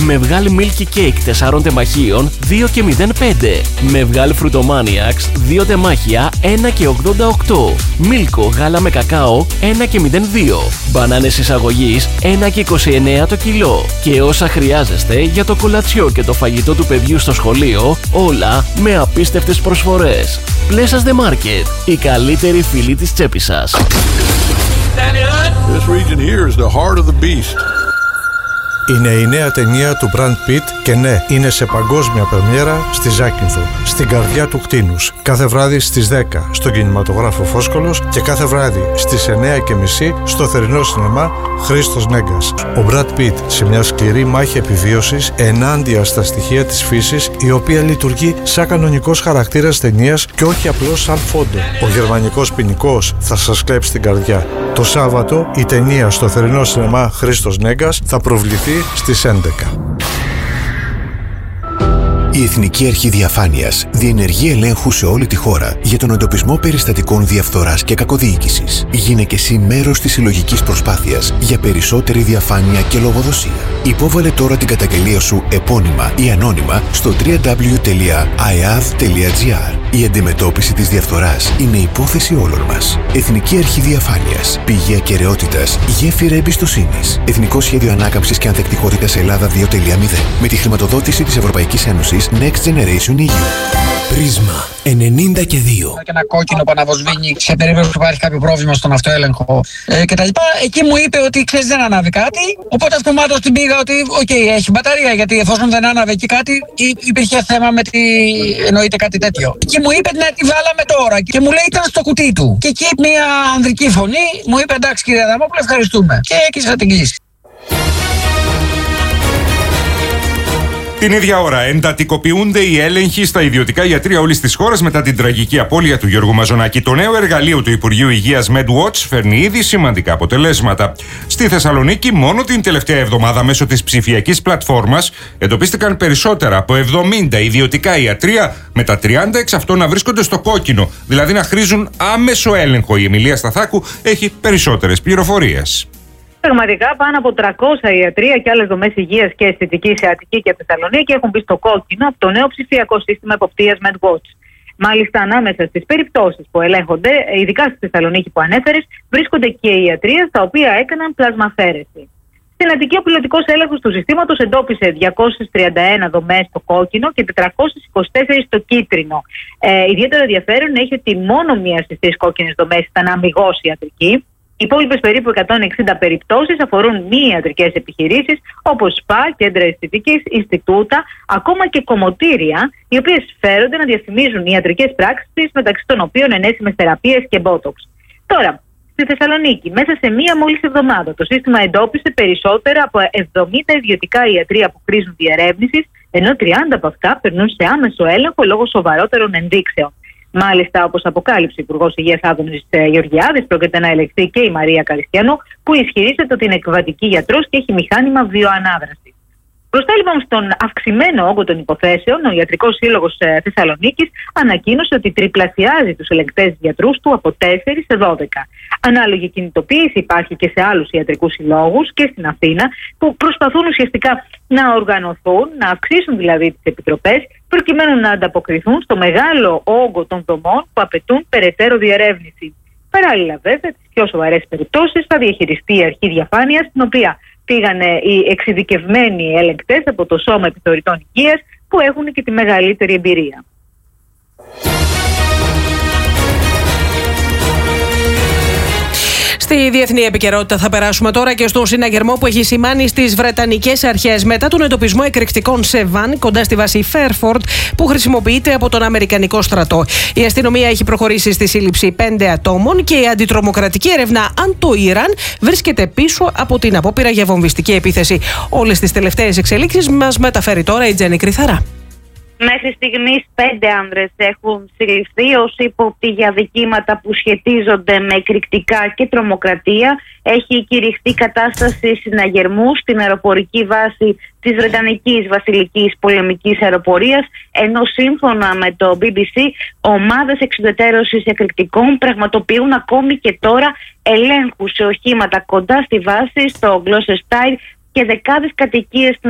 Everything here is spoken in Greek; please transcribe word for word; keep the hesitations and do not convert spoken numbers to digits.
Με βγάλ Milky Cake τεσσάρων τεμαχίων δύο και μηδέν πέντε. Με βγάλ Fruitomaniacs δύο τεμάχια ένα και ογδόντα οκτώ. Μίλκο γάλα με κακάο ένα και μηδέν δύο. Μπανάνες εισαγωγής ένα και είκοσι εννέα το κιλό. Και όσα χρειάζεστε για το κολατσιό και το φαγητό του παιδιού στο σχολείο, όλα με απίστευτες προσφορές. Plesas The Market, η καλύτερη φίλη της τσέπης σας. This region here is the heart of the beast. Είναι η νέα ταινία του Brad Pitt και ναι, είναι σε παγκόσμια πρεμιέρα στη Ζάκυνθο, στην καρδιά του κτήνους. Κάθε βράδυ στις δέκα στον κινηματογράφο Φόσκολος και κάθε βράδυ στις εννέα και μισή στο θερινό σινεμά Χρήστος Νέγκας. Ο Brad Pitt σε μια σκληρή μάχη επιβίωσης ενάντια στα στοιχεία της φύσης, η οποία λειτουργεί σαν κανονικός χαρακτήρας ταινίας και όχι απλώς σαν φόντο. Ο γερμανικός ποινικός θα σας κλέψει την καρδιά. Το Σάββατο η ταινία στο θερινό σινεμά Χρήστος Νέγκας θα προβληθεί στις έντεκα. Η Εθνική Αρχή Διαφάνειας διενεργεί ελέγχου σε όλη τη χώρα για τον εντοπισμό περιστατικών διαφθοράς και κακοδιοίκησης. Γίνε και εσύ μέρος της συλλογικής προσπάθειας για περισσότερη διαφάνεια και λογοδοσία. Υπόβαλε τώρα την καταγγελία σου επώνυμα ή ανώνυμα στο double-u double-u double-u τελεία άι έι έι έι τελεία τζι άρ. Η αντιμετώπιση της διαφθοράς είναι υπόθεση όλων μας. Εθνική Αρχή Διαφάνειας. Πηγή ακεραιότητας. Γέφυρα εμπιστοσύνης. Εθνικό Σχέδιο Ανάκαμψης και Ανθεκτικότητας Ελλάδα δύο τελεία μηδέν. Με τη χρηματοδότηση της Ευρωπαϊκής Ένωσης Next Generation ι γιου. Πρίσμα ενενήντα και δύο. Και ένα κόκκινο που αναβοσβήνει σε περίπτωση που υπάρχει κάποιο πρόβλημα στον αυτοέλεγχο ε, κτλ. Εκεί μου είπε ότι ξέρεις δεν ανάβει κάτι. Οπότε αυτομάτως την πήγα ότι οκ, okay, έχει μπαταρία. Γιατί εφόσον δεν άναβε εκεί κάτι, υπήρχε θέμα με τη. Εννοείται κάτι τέτοιο. Και μου είπε ναι, τη βάλαμε τώρα. Και μου λέει ήταν στο κουτί του. Και εκεί μια ανδρική φωνή μου είπε εντάξει κύριε Αδαμόπουλε, ευχαριστούμε. Και έκλεισα την κλίση. Την ίδια ώρα εντατικοποιούνται οι έλεγχοι στα ιδιωτικά ιατρεία όλης της χώρας μετά την τραγική απώλεια του Γιώργου Μαζονάκη. Το νέο εργαλείο του Υπουργείου Υγείας MedWatch φέρνει ήδη σημαντικά αποτελέσματα. Στη Θεσσαλονίκη, μόνο την τελευταία εβδομάδα μέσω της ψηφιακής πλατφόρμας εντοπίστηκαν περισσότερα από εβδομήντα ιδιωτικά ιατρεία, με τα τριάντα εξ αυτών να βρίσκονται στο κόκκινο, δηλαδή να χρήζουν άμεσο έλεγχο. Η Εμιλία Σταθάκου έχει περισσότερες πληροφορίες. Πραγματικά πάνω από τριακόσια ιατρεία και άλλες δομές υγείας και αισθητική σε Αττική και Θεσσαλονίκη έχουν μπει στο κόκκινο από το νέο ψηφιακό σύστημα εποπτείας MedWatch. Μάλιστα, ανάμεσα στις περιπτώσεις που ελέγχονται, ειδικά στη Θεσσαλονίκη που ανέφερες, βρίσκονται και οι ιατρεία στα οποία έκαναν πλασμαφέρεση. Στην Αττική, ο πιλωτικός έλεγχος του συστήματος εντόπισε διακόσιες τριάντα ένα δομές στο κόκκινο και τετρακόσιες είκοσι τέσσερις στο κίτρινο. Ε, ιδιαίτερο ενδιαφέρον έχει ότι μόνο μία στις τρεις κόκκινες δομές ήταν αμιγώς ιατρική. Οι υπόλοιπες περίπου εκατόν εξήντα περιπτώσεις αφορούν μη ιατρικές επιχειρήσεις όπως σπα, κέντρα αισθητικής, Ινστιτούτα, ακόμα και κομμωτήρια, οι οποίες φέρονται να διαφημίζουν ιατρικές πράξεις, μεταξύ των οποίων ενέσιμες θεραπείες και μπότοξ. Τώρα, στη Θεσσαλονίκη, μέσα σε μία μόλις εβδομάδα, το σύστημα εντόπισε περισσότερα από εβδομήντα ιδιωτικά ιατρεία που χρήζουν διερεύνησης, ενώ τριάντα από αυτά περνούν σε άμεσο έλεγχο λόγω σοβαρότερων ενδείξεων. Μάλιστα, όπως αποκάλυψε ο Υπουργός Υγείας Άδωνης Γεωργιάδης, πρόκειται να ελεγχθεί και η Μαρία Καριστιανού, που ισχυρίζεται ότι είναι εκβατική γιατρός και έχει μηχάνημα βιοανάδρασης. Μπροστά λοιπόν στον αυξημένο όγκο των υποθέσεων, ο Ιατρικός Σύλλογος Θεσσαλονίκης ανακοίνωσε ότι τριπλασιάζει τους ελεγκτές γιατρούς του από τέσσερα σε δώδεκα. Ανάλογη κινητοποίηση υπάρχει και σε άλλους ιατρικούς συλλόγους και στην Αθήνα, που προσπαθούν ουσιαστικά να οργανωθούν, να αυξήσουν δηλαδή τις επιτροπές, προκειμένου να ανταποκριθούν στο μεγάλο όγκο των δομών που απαιτούν περαιτέρω διερεύνηση. Παράλληλα, βέβαια, τις πιο σοβαρές περιπτώσεις θα διαχειριστεί η Αρχή Διαφάνειας, στην οποία πήγανε οι εξειδικευμένοι ελεγκτές από το Σώμα Επιθεωρητών Υγείας, που έχουν και τη μεγαλύτερη εμπειρία. Στη διεθνή επικαιρότητα θα περάσουμε τώρα και στον συναγερμό που έχει σημάνει στις Βρετανικές αρχές μετά τον εντοπισμό εκρηκτικών σε βαν κοντά στη βάση Fairford που χρησιμοποιείται από τον Αμερικανικό στρατό. Η αστυνομία έχει προχωρήσει στη σύλληψη πέντε ατόμων και η αντιτρομοκρατική έρευνα αν το Ιράν βρίσκεται πίσω από την απόπειρα για βομβιστική επίθεση. Όλες τις τελευταίες εξελίξεις μας μεταφέρει τώρα η Τζέννη Κρυθαρά. Μέχρι στιγμής πέντε άνδρες έχουν συλληφθεί ως ύποπτοι για δικήματα που σχετίζονται με εκρηκτικά και τρομοκρατία. Έχει κηρυχθεί κατάσταση συναγερμού στην αεροπορική βάση της Βρετανικής Βασιλικής Πολεμικής Αεροπορίας, ενώ σύμφωνα με το μπι μπι σι, ομάδες εξουδετερώσεως εκρηκτικών πραγματοποιούν ακόμη και τώρα ελέγχους σε οχήματα κοντά στη βάση, στο Gloucestershire και δεκάδες κατοικίες στην